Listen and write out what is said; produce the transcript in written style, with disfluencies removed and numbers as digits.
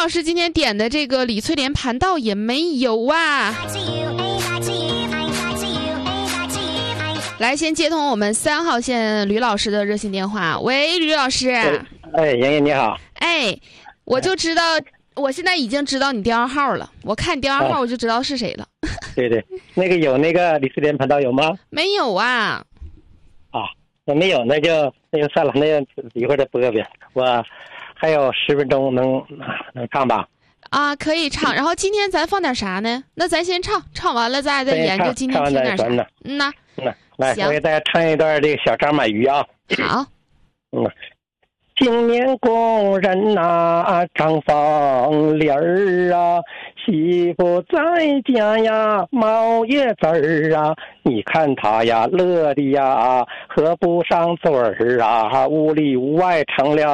老师今天点的这个李翠莲盘道也没有啊。来，先接通我们3号线吕老师的热线电话。喂，吕老师。 哎，莹莹你好。 哎，我就知道，我现在已经知道你电话号了。我看你电话号，我就知道是谁了。 对对，那个有那个李翠莲盘道有吗？ 没有啊。 啊，那没有，那就算了，那就一会儿再播呗。我还有10分钟能唱吧？ 啊，可以唱。然后今天咱放点啥呢？那咱先唱，唱完了再研究今天听点啥。 来，我给大家唱一段这个小张满鱼啊。 好。 青年工人呐，张凤梨儿啊，媳妇在家呀，冒叶子儿啊，你看他呀，乐的呀，合不上嘴儿啊，屋里屋外成了